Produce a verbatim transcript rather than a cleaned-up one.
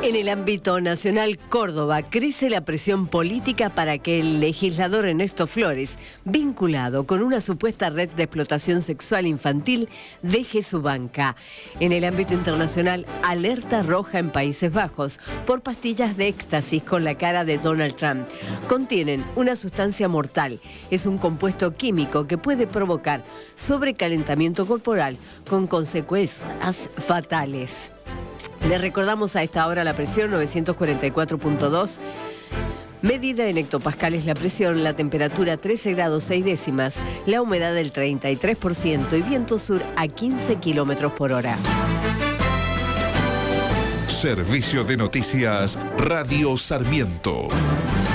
En el ámbito nacional, Córdoba, crece la presión política para que el legislador Ernesto Flores, vinculado con una supuesta red de explotación sexual infantil, deje su banca. En el ámbito internacional, alerta roja en Países Bajos por pastillas de éxtasis con la cara de Donald Trump. Contienen una sustancia mortal. Es un compuesto químico que puede provocar sobrecalentamiento corporal con consecuencias fatales. Les recordamos a esta hora la presión novecientos cuarenta y cuatro punto dos. Medida en hectopascales la presión, la temperatura trece grados seis décimas, la humedad del treinta y tres por ciento y viento sur a quince kilómetros por hora. Servicio de Noticias Radio Sarmiento.